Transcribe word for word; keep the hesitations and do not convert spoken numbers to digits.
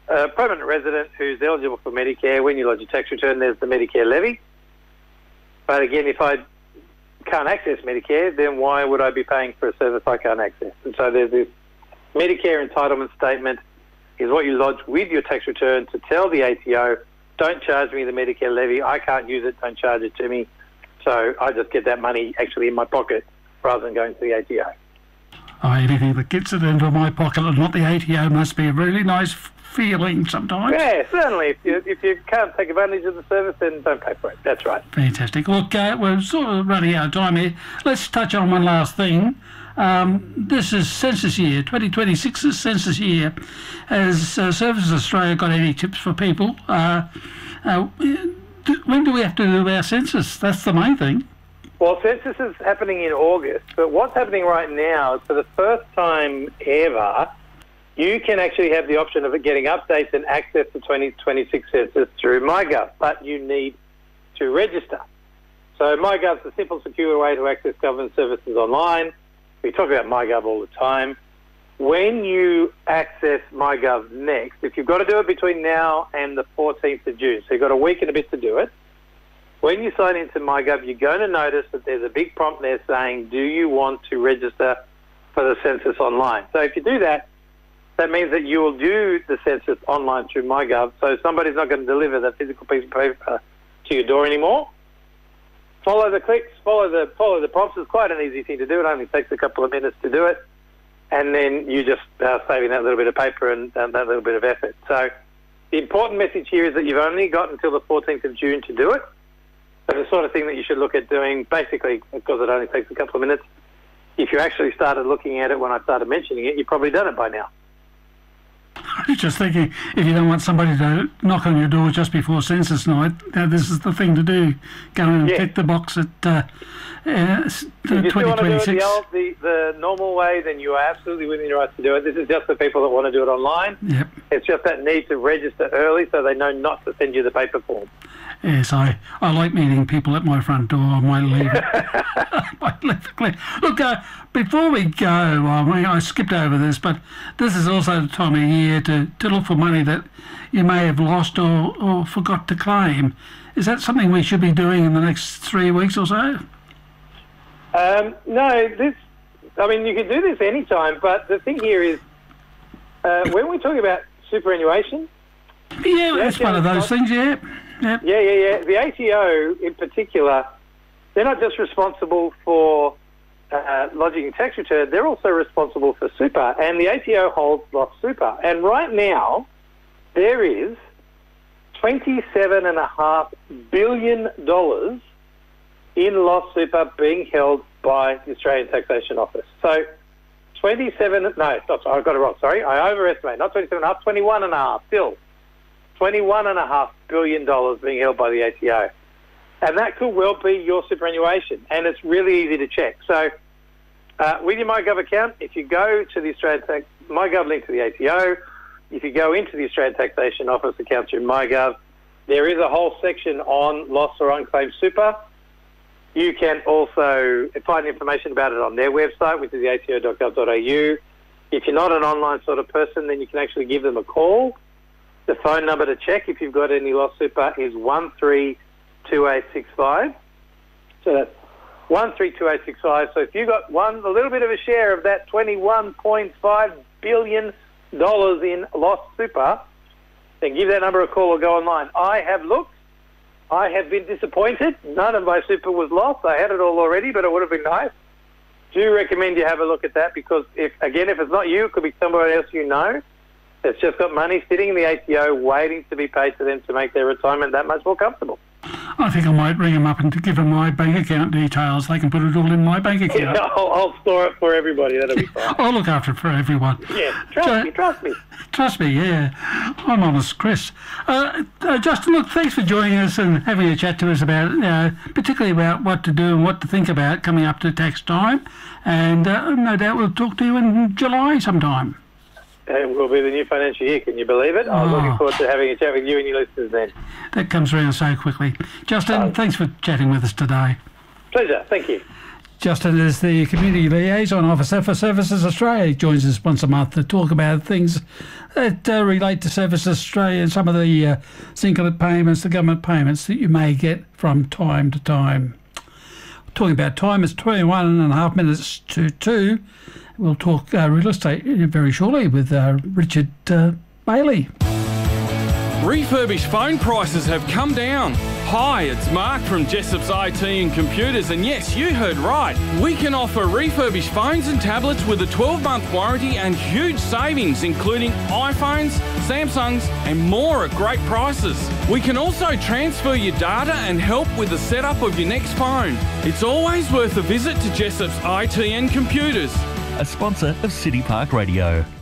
a permanent resident who's eligible for Medicare, when you lodge your tax return, there's the Medicare levy. But again, if I can't access Medicare, then why would I be paying for a service I can't access? And so there's this Medicare entitlement statement is what you lodge with your tax return to tell the A T O, don't charge me the Medicare levy, I can't use it, don't charge it to me. So I just get that money actually in my pocket rather than going to the A T O. Oh, anything that gets it into my pocket and not the A T O must be a really nice feeling sometimes. Yeah, certainly. If you, if you can't take advantage of the service, then don't pay for it. That's right. Fantastic. Look, uh, we're sort of running out of time here. Let's touch on one last thing. Um, this is census year, twenty twenty-six is census year. Has uh, Services Australia got any tips for people? Uh, uh, when do we have to do our census? That's the main thing. Well, census is happening in August, but what's happening right now is for the first time ever, you can actually have the option of getting updates and access to twenty twenty-six census through MyGov, but you need to register. So MyGov's a simple, secure way to access government services online. We talk about MyGov all the time. When you access MyGov next, if you've got to do it between now and the fourteenth of June, so you've got a week and a bit to do it, when you sign into MyGov, you're going to notice that there's a big prompt there saying, do you want to register for the census online? So if you do that, that means that you will do the census online through MyGov, so somebody's not going to deliver the physical piece of paper to your door anymore. Follow the clicks, follow the follow the prompts. It's quite an easy thing to do. It only takes a couple of minutes to do it. And then you just uh, saving that little bit of paper and uh, that little bit of effort. So the important message here is that you've only got until the fourteenth of June to do it. So the sort of thing that you should look at doing, basically, because it only takes a couple of minutes, if you actually started looking at it when I started mentioning it, you've probably done it by now. I was just thinking, if you don't want somebody to knock on your door just before census night, uh, this is the thing to do. Go and yeah. tick the box at uh, uh, If you still want to do it the, old, the, the normal way, then you are absolutely within your rights to do it. This is just for people that want to do it online. Yep. It's just that need to register early so they know not to send you the paper form. Yes, I, I like meeting people at my front door. I might leave it. I might leave it clear. Look, uh, before we go, I, mean, I skipped over this, but this is also the time of year to, to look for money that you may have lost or, or forgot to claim. Is that something we should be doing in the next three weeks or so? Um, no, this. I mean, you can do this anytime, but the thing here is, uh, when we talk about superannuation... Yeah, that's one of those things, yeah. Yep. Yeah, yeah, yeah. The A T O, in particular, they're not just responsible for uh, lodging a tax return, they're also responsible for super, and the A T O holds lost super. And right now, there is twenty-seven point five billion dollars in lost super being held by the Australian Taxation Office. So, twenty-seven, no, not, I've got it wrong, sorry, I overestimate, not twenty-seven point five, twenty-one point five, still. twenty-one point five billion dollars being held by the A T O. And that could well be your superannuation. And it's really easy to check. So uh, with your MyGov account, if you go to the Australian Tax, MyGov link to the A T O, if you go into the Australian Taxation Office account through MyGov, there is a whole section on lost or unclaimed super. You can also find information about it on their website, which is the a t o dot gov dot a u. If you're not an online sort of person, then you can actually give them a call. The phone number to check if you've got any lost super is one three two eight six five. So that's one three two eight six five. So if you've got one, a little bit of a share of that twenty-one point five billion dollars in lost super, then give that number a call or go online. I have looked. I have been disappointed. None of my super was lost. I had it all already, but it would have been nice. Do recommend you have a look at that because, if again, if it's not you, it could be somebody else you know. It's just got money sitting in the A T O waiting to be paid to them to make their retirement that much more comfortable. I think I might ring them up and give them my bank account details. They can put it all in my bank account. Yeah, I'll, I'll store it for everybody. That'll be fine. I'll look after it for everyone. Yeah, trust so, me, trust me. Trust me, yeah. I'm honest, Chris. Uh, uh, Justin, look, thanks for joining us and having a chat to us about, uh, particularly about what to do and what to think about coming up to tax time. And uh, no doubt we'll talk to you in July sometime. It will be the new financial year, can you believe it? I'm oh. looking forward to having a chat with you and your listeners then. That comes around so quickly. Justin, oh. thanks for chatting with us today. Pleasure, thank you. Justin is the Community Liaison Officer for Services Australia. He joins us once a month to talk about things that uh, relate to Services Australia and some of the uh, single payments, the government payments that you may get from time to time. Talking about time, it's twenty-one and a half minutes to two. We'll talk uh, real estate very shortly with uh, Richard uh, Bailey. Refurbished phone prices have come down. Hi, it's Mark from Jessop's I T and Computers, and yes, you heard right. We can offer refurbished phones and tablets with a twelve-month warranty and huge savings, including iPhones, Samsungs, and more at great prices. We can also transfer your data and help with the setup of your next phone. It's always worth a visit to Jessop's I T and Computers. A sponsor of City Park Radio.